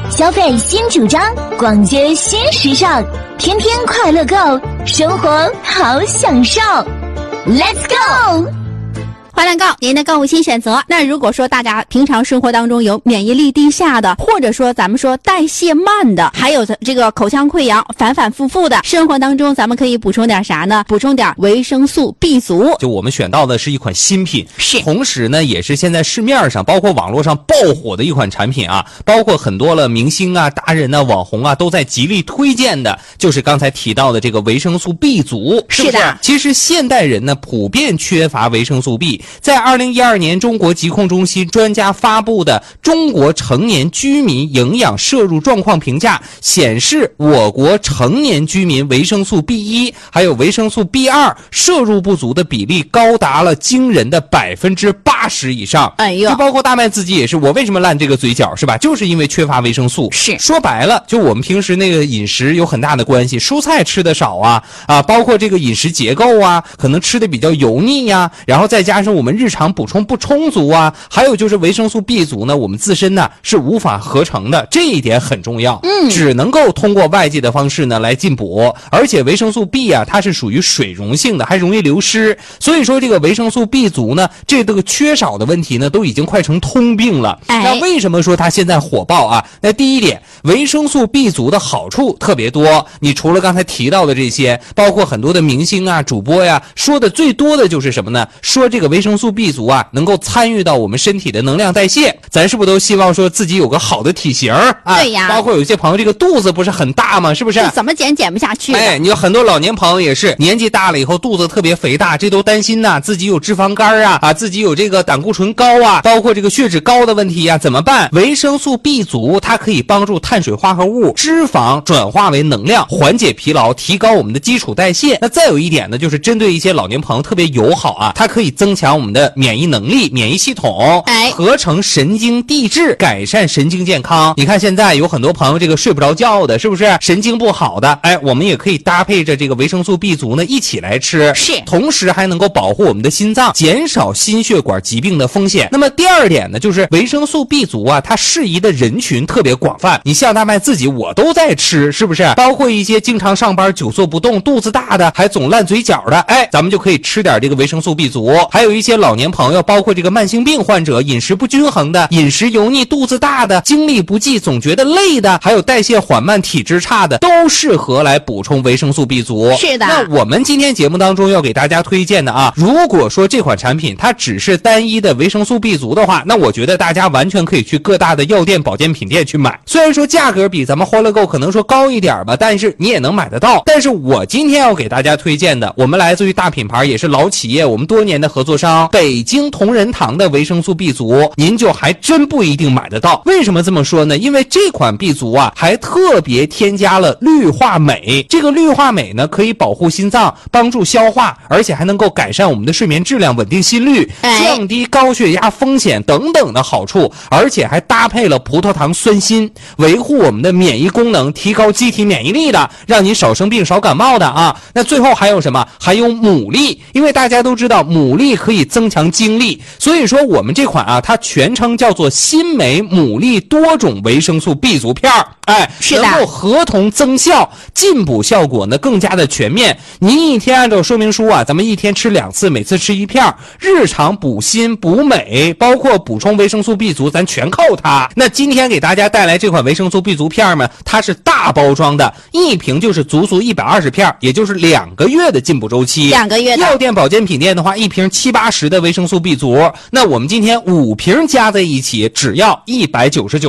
消费新主张，逛街新时尚，天天快乐购，生活好享受。Let's go！ 快乐购，您的购物新选择。那如果说大家平常生活当中有免疫力低下的，或者说咱们说代谢慢的，还有这个口腔溃疡反反复复的，生活当中咱们可以补充点啥呢？补充点维生素 B 族。 就我们选到的是一款新品， 是同时呢也是现在市面上包括网络上爆火的一款产品啊，包括很多了明星啊、达人啊、网红啊都在极力推荐的，就是刚才提到的这个维生素 B 族。 是的， 其实现代人呢普遍缺乏维生素 B。在2012年中国疾控中心专家发布的中国成年居民营养摄入状况评价显示，我国成年居民维生素 B1 还有维生素 B2 摄入不足的比例高达了惊人的80%以上。 哎呦， 就包括大麦自己也是，我为什么烂这个嘴角是吧？就是因为缺乏维生素。 是说白了，就我们平时那个饮食有很大的关系，蔬菜吃的少啊，包括这个饮食结构啊，可能吃的比较油腻呀，然后再加上我们日常补充不充足啊，还有就是维生素 B 族呢，我们自身呢是无法合成的，这一点很重要。只能够通过外界的方式呢来进补，而且维生素 B 啊，它是属于水溶性的，还容易流失，所以说这个维生素 B 族呢，这个缺少的问题呢，都已经快成通病了。那为什么说它现在火爆啊？那第一点，维生素 B 族的好处特别多，你除了刚才提到的这些，包括很多的明星啊、主播呀，说的最多的就是什么呢？说这个维生素 B 族啊，能够参与到我们身体的能量代谢。咱是不是都希望说自己有个好的体型啊？ 对呀， 包括有一些朋友这个肚子不是很大吗？是不是？ 怎么减不下去的。 哎，你有很多老年朋友也是年纪大了以后肚子特别肥大，这都担心呐，自己有脂肪肝啊，自己有这个胆固醇高啊，包括这个血脂高的问题啊，怎么办？维生素 B 族它可以帮助碳水化合物、脂肪转化为能量，缓解疲劳，提高我们的基础代谢。那再有一点呢，就是针对一些老年朋友特别友好啊，它可以增强我们的免疫能力、免疫系统，合成神经递质，改善神经健康。你看现在有很多朋友这个睡不着觉的，是不是神经不好的？哎，我们也可以搭配着这个维生素 B 族呢一起来吃， 是， 同时还能够保护我们的心脏，减少心血管疾病的风险。那么第二点呢，就是维生素 B 族啊，它适宜的人群特别广泛。你像大麦自己我都在吃，是不是？包括一些经常上班久坐不动、肚子大的，还总烂嘴角的，哎，咱们就可以吃点这个维生素 B 族。还有一些老年朋友，包括这个慢性病患者，饮食不均衡的，饮食油腻、肚子大的，精力不济，总觉得累的，还有代谢缓慢、体质差的，都适合来补充维生素 B 族。 是的。 那我们今天节目当中要给大家推荐的啊，如果说这款产品它只是单一的维生素 B 族的话，那我觉得大家完全可以去各大的药店、保健品店去买。虽然说价格比咱们欢乐购可能说高一点吧，但是你也能买得到。但是我今天要给大家推荐的，我们来自于大品牌，也是老企业，我们多年的合作商北京同仁堂的维生素 B 族，您就还真不一定买得到。为什么这么说呢？因为这款 B 族啊，还特别添加了氯化镁。这个氯化镁呢，可以保护心脏，帮助消化，而且还能够改善我们的睡眠质量，稳定心率，降低高血压风险等等的好处。而且还搭配了葡萄糖酸锌，维护我们的免疫功能，提高机体免疫力的，让你少生病少感冒的啊。那最后还有什么？还有牡蛎，因为大家都知道牡蛎可以增强精力，所以说我们这款啊，它全称叫做新美牡蛎多种维生素 B 族片儿。哎， 是的， 能够合同增效，进补效果呢更加的全面。您一天按照说明书啊，咱们一天吃2次，每次吃1片，日常补锌补镁，包括补充维生素 B 族，咱全靠它。那今天给大家带来这款维生素 B 族片呢，它是大包装的，一瓶就是足120片，也就是2个月的进补周期。 2个月的。 药店、保健品店的话，一瓶70-80的维生素 B 族，那我们今天5瓶加在一起，只要199。